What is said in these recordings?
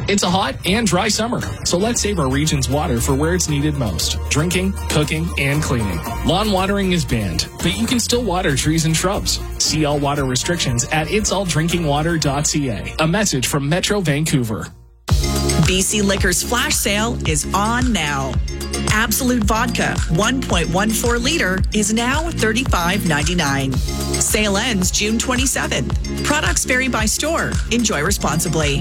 It's a hot and dry summer, so let's save our region's water for where it's needed most: drinking, cooking, and cleaning. Lawn watering is banned, but you can still water trees and shrubs. See all water restrictions at itsalldrinkingwater.ca. A message from Metro Vancouver. BC Liquor's flash sale is on now. Absolute Vodka 1.14 liter is now $35.99. Sale ends June 27th. Products vary by store. Enjoy responsibly.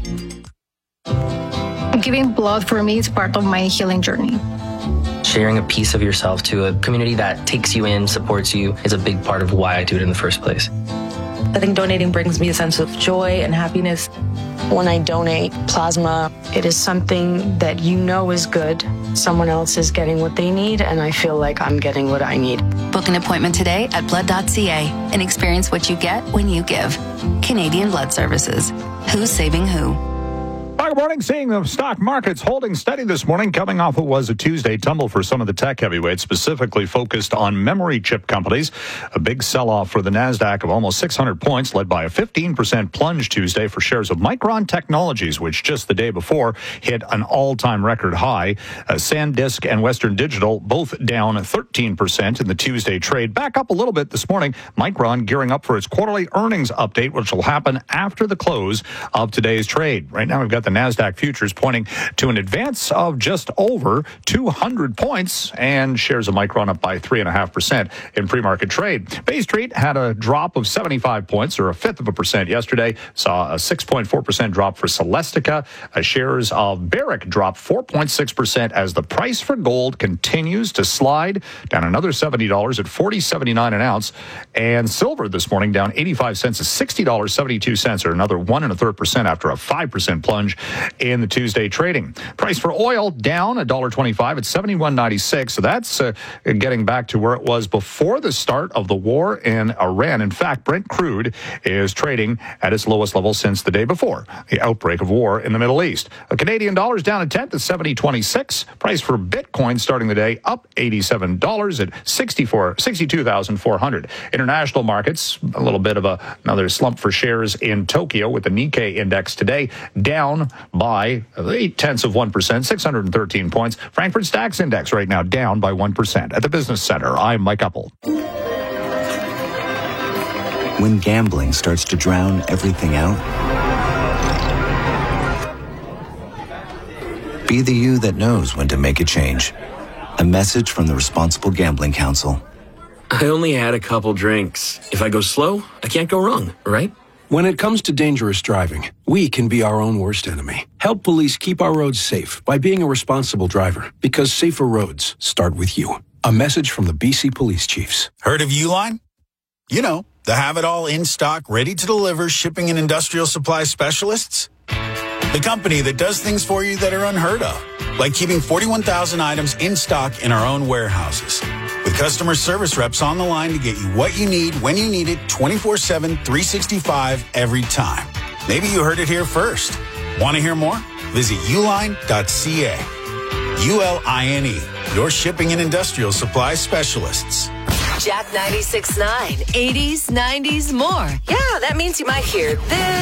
Giving blood for me is part of my healing journey. Sharing a piece of yourself to a community that takes you in, supports you, is a big part of why I do it in the first place. I think donating brings me a sense of joy and happiness. When I donate plasma, it is something that you know is good. Someone else is getting what they need, and I feel like I'm getting what I need. Book an appointment today at blood.ca and experience what you get when you give. Canadian Blood Services. Who's saving who? Good morning. Seeing the stock markets holding steady this morning, coming off what was a Tuesday tumble for some of the tech heavyweights, specifically focused on memory chip companies. A big sell-off for the NASDAQ of almost 600 points, led by a 15% plunge Tuesday for shares of Micron Technologies, which just the day before hit an all-time record high. SanDisk and Western Digital both down 13% in the Tuesday trade. Back up a little bit this morning. Micron gearing up for its quarterly earnings update, which will happen after the close of today's trade. Right now, we've got the NASDAQ futures pointing to an advance of just over 200 points, and shares of Micron up by 3.5% in pre-market trade. Bay Street had a drop of 75 points, or 0.5% yesterday. Saw a 6.4% drop for Celestica. Shares of Barrick dropped 4.6% as the price for gold continues to slide down another $70 at $40.79 an ounce. And silver this morning down 85 cents to $60.72, or another 1.33% after a 5% plunge in the Tuesday trading. Price for oil down $1.25 at $71.96. So that's getting back to where it was before the start of the war in Iran. In fact, Brent crude is trading at its lowest level since the day before the outbreak of war in the Middle East. A Canadian dollar is down a tenth at $70.26. Price for Bitcoin starting the day up $87 at $62,400. International markets, a little bit of another slump for shares in Tokyo, with the Nikkei index today down by 0.8%, 613 points. Frankfurt Stacks Index right now down by 1%. At the Business Center, I'm Mike Uppel. When gambling starts to drown everything out, be the you that knows when to make a change. A message from the Responsible Gambling Council. I only had a couple drinks. If I go slow, I can't go wrong, right? When it comes to dangerous driving, we can be our own worst enemy. Help police keep our roads safe by being a responsible driver, because safer roads start with you. A message from the BC Police Chiefs. Heard of Uline? You know, the have-it-all in-stock, ready-to-deliver shipping and industrial supply specialists. The company that does things for you that are unheard of, like keeping 41,000 items in stock in our own warehouses. With customer service reps on the line to get you what you need when you need it 24/7, 365 every time. Maybe you heard it here first. Want to hear more? Visit uline.ca. ULINE, your shipping and industrial supply specialists. Jack 96.9, 80s, 90s, more. Yeah, that means you might hear this.